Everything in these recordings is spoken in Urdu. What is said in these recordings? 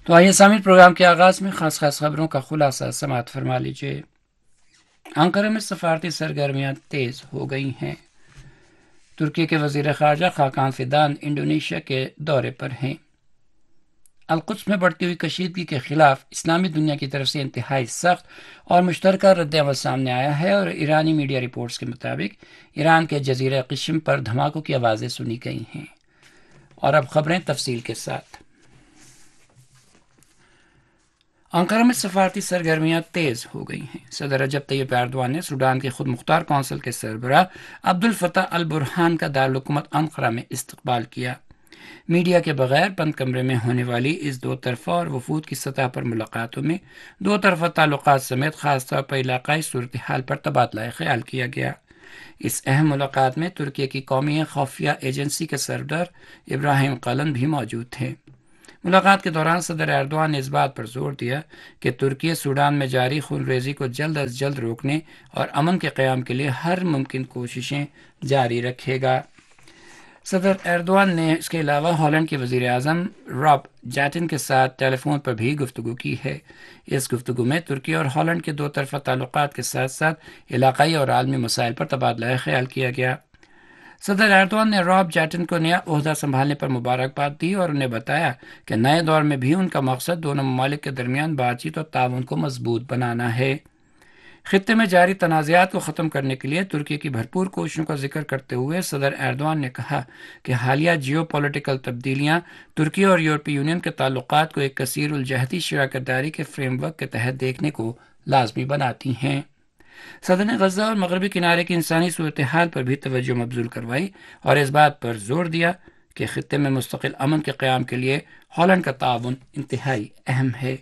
تو آئیے سامعین، پروگرام کے آغاز میں خاص خبروں کا خلاصہ سماعت فرما لیجیے۔ انقرہ میں سفارتی سرگرمیاں تیز ہو گئی ہیں۔ ترکی کے وزیر خارجہ خاقان فیدان انڈونیشیا کے دورے پر ہیں۔ القدس میں بڑھتی ہوئی کشیدگی کے خلاف اسلامی دنیا کی طرف سے انتہائی سخت اور مشترکہ رد عمل سامنے آیا ہے، اور ایرانی میڈیا رپورٹس کے مطابق ایران کے جزیرہ قشم پر دھماکوں کی آوازیں سنی گئی ہیں۔ اور اب خبریں تفصیل کے ساتھ۔ انقرہ میں سفارتی سرگرمیاں تیز ہو گئی ہیں۔ صدر رجب طیب ایردوان نے سوڈان کے خود مختار کونسل کے سربراہ عبدالفتاح البرہان کا دارالحکومت انقرہ میں استقبال کیا۔ میڈیا کے بغیر بند کمرے میں ہونے والی اس دو طرفہ اور وفود کی سطح پر ملاقاتوں میں دو طرفہ تعلقات سمیت خاص طور پر علاقائی صورتحال پر تبادلہ خیال کیا گیا۔ اس اہم ملاقات میں ترکی کی قومی خفیہ ایجنسی کے سردار ابراہیم قلن بھی موجود تھے۔ ملاقات کے دوران صدر ایردوان نے اس بات پر زور دیا کہ ترکی سوڈان میں جاری خون ریزی کو جلد از جلد روکنے اور امن کے قیام کے لیے ہر ممکن کوششیں جاری رکھے گا۔ صدر ایردوان نے اس کے علاوہ ہالینڈ کے وزیر اعظم راب جیٹن کے ساتھ ٹیلی فون پر بھی گفتگو کی ہے۔ اس گفتگو میں ترکی اور ہالینڈ کے دو طرفہ تعلقات کے ساتھ ساتھ علاقائی اور عالمی مسائل پر تبادلہ خیال کیا گیا۔ صدر ایردوان نے راب جیٹن کو نیا عہدہ سنبھالنے پر مبارکباد دی اور انہیں بتایا کہ نئے دور میں بھی ان کا مقصد دونوں ممالک کے درمیان بات چیت اور تعاون کو مضبوط بنانا ہے۔ خطے میں جاری تنازعات کو ختم کرنے کے لیے ترکی کی بھرپور کوششوں کا ذکر کرتے ہوئے صدر ایردوان نے کہا کہ حالیہ جیو پولیٹیکل تبدیلیاں ترکی اور یورپی یونین کے تعلقات کو ایک کثیر الجہتی شراکت داری کے فریم ورک کے تحت دیکھنے کو لازمی بناتی ہیں۔ صدر نے غزہ اور مغربی کنارے کی انسانی صورتحال پر بھی توجہ مبذول کروائی اور اس بات پر زور دیا کہ خطے میں مستقل امن کے قیام کے لیے ہالینڈ کا تعاون انتہائی اہم ہے۔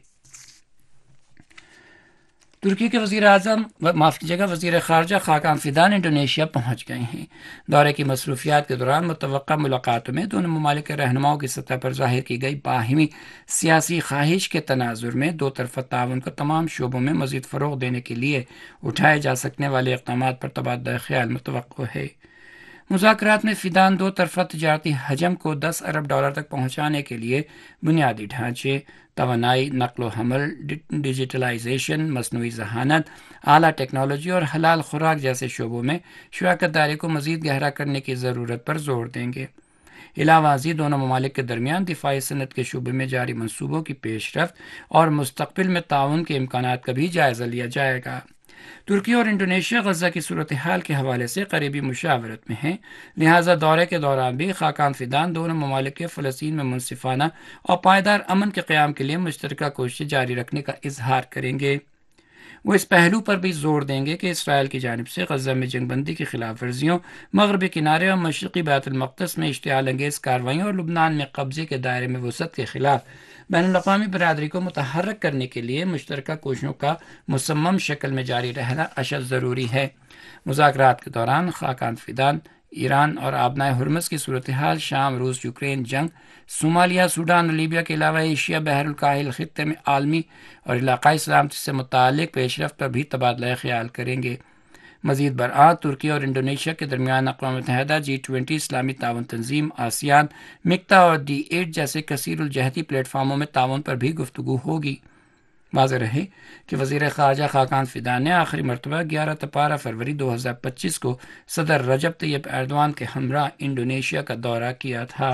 ترکی کے وزیر خارجہ خاقان فیدان انڈونیشیا پہنچ گئے ہیں۔ دورے کی مصروفیات کے دوران متوقع ملاقاتوں میں دونوں ممالک کے رہنماؤں کی سطح پر ظاہر کی گئی باہمی سیاسی خواہش کے تناظر میں دو طرفہ تعاون کو تمام شعبوں میں مزید فروغ دینے کے لیے اٹھائے جا سکنے والے اقدامات پر تبادلہ خیال متوقع ہے۔ مذاکرات میں فیدان دو طرفہ تجارتی حجم کو $10 ارب تک پہنچانے کے لیے بنیادی ڈھانچے، توانائی، نقل و حمل، ڈیجیٹلائزیشن، مصنوعی ذہانت، اعلیٰ ٹیکنالوجی اور حلال خوراک جیسے شعبوں میں شراکت داری کو مزید گہرا کرنے کی ضرورت پر زور دیں گے۔ علاوہ ازیں دونوں ممالک کے درمیان دفاعی صنعت کے شعبے میں جاری منصوبوں کی پیش رفت اور مستقبل میں تعاون کے امکانات کا بھی جائزہ لیا جائے گا۔ ترکی اور انڈونیشیا غزہ کی صورتحال کے حوالے سے قریبی مشاورت میں ہیں، لہٰذا دورے کے دوران بھی خاقان فیدان دونوں ممالک کے فلسطین میں منصفانہ اور پائیدار امن کے قیام کے لیے مشترکہ کوششیں جاری رکھنے کا اظہار کریں گے۔ وہ اس پہلو پر بھی زور دیں گے کہ اسرائیل کی جانب سے غزہ میں جنگ بندی کی خلاف ورزیوں، مغربی کنارے اور مشرقی بیت المقدس میں اشتعال انگیز کارروائیوں اور لبنان میں قبضے کے دائرے میں وسعت کے خلاف بین الاقوامی برادری کو متحرک کرنے کے لیے مشترکہ کوششوں کا مصمم شکل میں جاری رہنا اشد ضروری ہے۔ مذاکرات کے دوران خاقان فیدان ایران اور آبنائے ہرمز کی صورتحال، شام روس یوکرین جنگ، صومالیہ، سوڈان اور لیبیا کے علاوہ ایشیا بحر الکاہل خطے میں عالمی اور علاقائی سلامتی سے متعلق پیش رفت پر بھی تبادلہ خیال کریں گے۔ مزید برآں ترکی اور انڈونیشیا کے درمیان اقوام متحدہ، G20، اسلامی تعاون تنظیم، آسیان، مکتا اور D8 جیسے کثیر الجہتی پلیٹ فارموں میں تعاون پر بھی گفتگو ہوگی۔ واضح رہے کہ وزیر خارجہ خاقان فیدان نے آخری مرتبہ 11 تا 12 فروری 2025 کو صدر رجب طیب ایردوان کے ہمراہ انڈونیشیا کا دورہ کیا تھا۔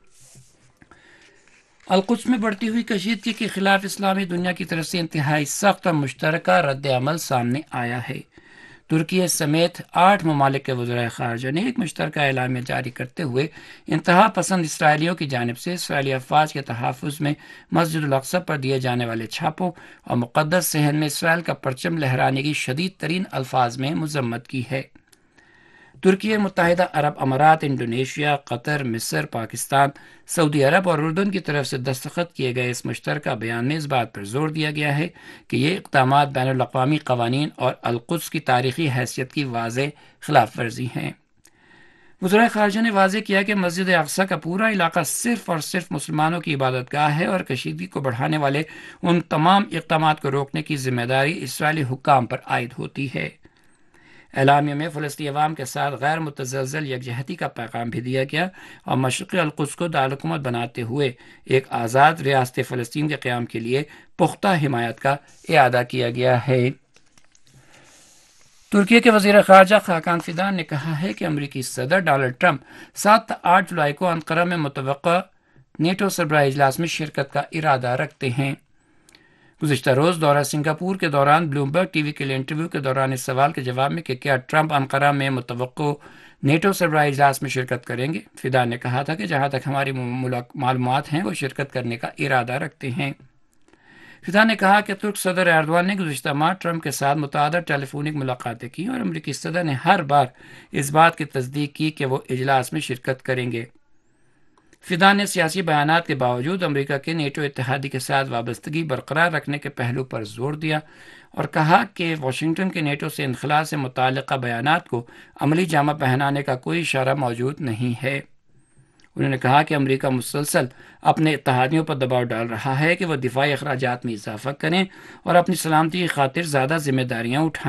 القدس میں بڑھتی ہوئی کشیدگی کے خلاف اسلامی دنیا کی طرف سے انتہائی سخت اور مشترکہ رد عمل سامنے آیا ہے۔ ترکی سمیت 8 ممالک کے وزرائے خارجہ نے ایک مشترکہ اعلامیہ جاری کرتے ہوئے انتہا پسند اسرائیلیوں کی جانب سے اسرائیلی افواج کے تحفظ میں مسجد الاقصی پر دیے جانے والے چھاپوں اور مقدس صحن میں اسرائیل کا پرچم لہرانے کی شدید ترین الفاظ میں مذمت کی ہے۔ ترکی، متحدہ عرب امارات، انڈونیشیا، قطر، مصر، پاکستان، سعودی عرب اور اردن کی طرف سے دستخط کیے گئے اس مشترکہ بیان میں اس بات پر زور دیا گیا ہے کہ یہ اقدامات بین الاقوامی قوانین اور القدس کی تاریخی حیثیت کی واضح خلاف ورزی ہیں۔ وزرائے خارجہ نے واضح کیا کہ مسجد اقصی کا پورا علاقہ صرف اور صرف مسلمانوں کی عبادت گاہ ہے اور کشیدگی کو بڑھانے والے ان تمام اقدامات کو روکنے کی ذمہ داری اسرائیلی حکام پر عائد ہوتی ہے۔ اعلامیہ میں فلسطینی عوام کے ساتھ غیر متزلزل یکجہتی کا پیغام بھی دیا گیا اور مشرقی القدس کو دارالحکومت بناتے ہوئے ایک آزاد ریاست فلسطین کے قیام کے لیے پختہ حمایت کا اعادہ کیا گیا ہے۔ ترکی کے وزیر خارجہ خاقان فیدان نے کہا ہے کہ امریکی صدر ڈونلڈ ٹرمپ 7 تا 8 جولائی کو انقرہ میں متوقع نیٹو سربراہی اجلاس میں شرکت کا ارادہ رکھتے ہیں۔ گزشتہ روز دورہ سنگاپور کے دوران بلومبرگ ٹی وی کے لیے انٹرویو کے دوران اس سوال کے جواب میں کہ کیا ٹرمپ انقرہ میں متوقع نیٹو سربراہی اجلاس میں شرکت کریں گے، فیدان نے کہا تھا کہ جہاں تک ہماری معلومات ہیں وہ شرکت کرنے کا ارادہ رکھتے ہیں۔ فیدان نے کہا کہ ترک صدر ایردوان نے گزشتہ ماہ ٹرمپ کے ساتھ متعدد ٹیلی فونک ملاقاتیں کی اور امریکی صدر نے ہر بار اس بات کی تصدیق کی کہ وہ اجلاس میں شرکت کریں گے۔ فیدان نے سیاسی بیانات کے باوجود امریکہ کے نیٹو اتحادی کے ساتھ وابستگی برقرار رکھنے کے پہلو پر زور دیا اور کہا کہ واشنگٹن کے نیٹو سے انخلاء سے متعلقہ بیانات کو عملی جامہ پہنانے کا کوئی اشارہ موجود نہیں ہے۔ انہوں نے کہا کہ امریکہ مسلسل اپنے اتحادیوں پر دباؤ ڈال رہا ہے کہ وہ دفاعی اخراجات میں اضافہ کریں اور اپنی سلامتی کی خاطر زیادہ ذمہ داریاں اٹھائیں۔